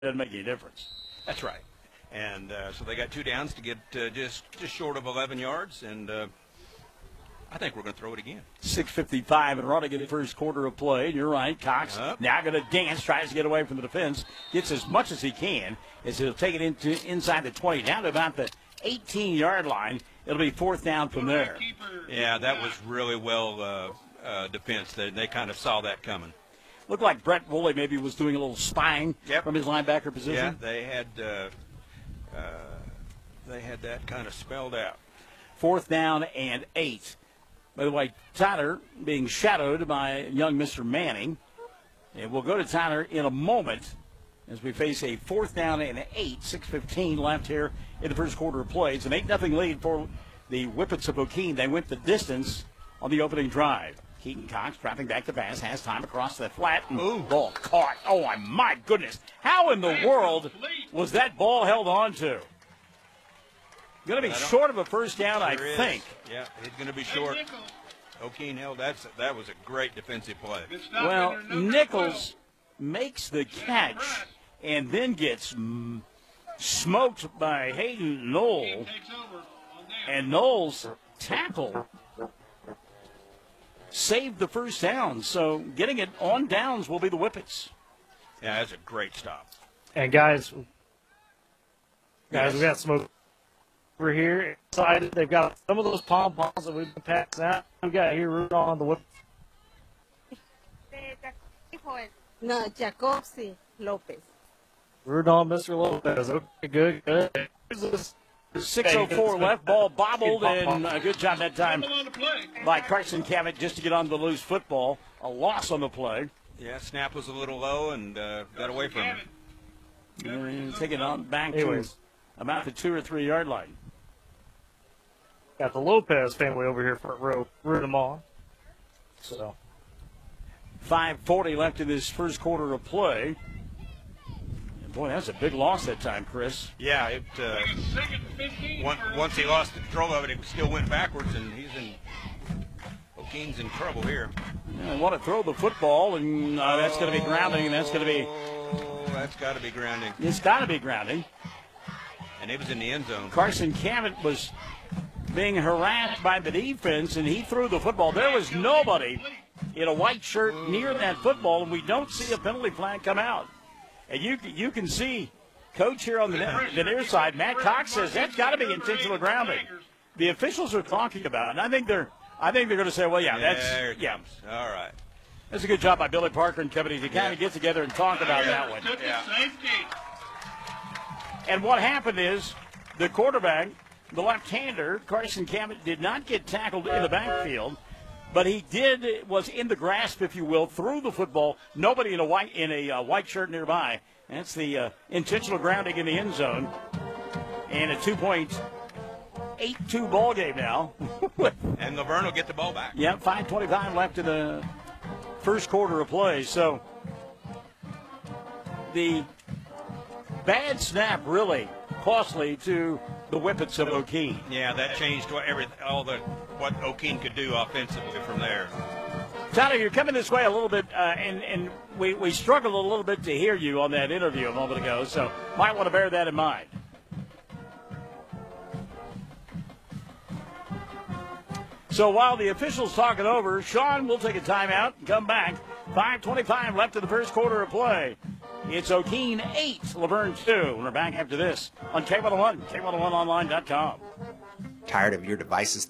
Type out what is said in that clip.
doesn't make any difference. That's right. And so they got 2 downs to get just short of 11 yards, and I think we're going to throw it again. 6:55 and running in the first quarter of play. You're right. Cox now going to dance, tries to get away from the defense, gets as much as he can as he'll take it inside the 20, down to about the 18-yard line. It'll be 4th down from there. Yeah, that was really well defense. They kind of saw that coming. Looked like Brett Woolley maybe was doing a little spying from his linebacker position. Yeah, they had that kind of spelled out. 4th down and 8. By the way, Tyler being shadowed by young Mr. Manning. And we'll go to Tyler in a moment as we face a 4th down and 8, 6:15 left here in the first quarter of play. It's an 8-0 lead for the Whippets of O'Keene. They went the distance on the opening drive. Keaton Cox dropping back to pass, has time across the flat. And ball caught. Oh, my goodness. How in the world was that ball held on to? Going to be short of a first down, I think. Yeah, it's going to be short. O'Keene held that was a great defensive play. Well, Nichols makes the catch and then gets smoked by Hayden Knoll. And Knoll's tackle saved the first down. So getting it on downs will be the Whippets. Yeah, that's a great stop. And guys, we got smoke over here inside. They've got some of those pom-poms that we've been passing out. We've got here rooting on the whip. No, Jacobsi Lopez. Rooting on Mr. Lopez. Okay, good. 6:04 left. Ball bobbled, and a good job that time by Carson Cavett just to get on the loose football. A loss on the play. Yeah, snap was a little low and got away from him. And take it on back to about the 2 or 3 yard line. Got the Lopez family over here front row rooting them on. So 5:40 left in this first quarter of play. And boy, that's a big loss that time, Chris. Yeah, it once he lost control of it, it still went backwards, and O'Keene's in trouble here. Yeah, I want to throw the football, and that's going to be grounding, and that's going to be. That's got to be grounding. It's got to be grounding. And it was in the end zone. Carson Cavett was being harassed by the defense, and he threw the football. There was nobody in a white shirt near that football, and we don't see a penalty flag come out. And you can see Coach here on the near side, Matt Cox, says that's got to be intentional grounding. The officials are talking about it, and I think they're going to say, well, there it comes. All right. That's a good job by Billy Parker and company to kind of get together and talk about that one. Yeah. And what happened is the quarterback, the left-hander, Carson Cavett, did not get tackled in the backfield, but he was in the grasp, if you will, threw the football. Nobody in a white shirt nearby. That's the intentional grounding in the end zone. And a 2.82 ball game now. And Laverne will get the ball back. Yep, 5:25 left in the first quarter of play. So the bad snap really costly to the Whippets of O'Keene. Yeah, that changed what O'Keene could do offensively from there. Tyler, you're coming this way a little bit, and we struggled a little bit to hear you on that interview a moment ago, so might want to bear that in mind. So while the officials talk it over, Sean will take a timeout and come back. 5:25 left in the first quarter of play. It's O'Keene 8, Laverne 2. We're back after this on K101, K101online.com. Tired of your devices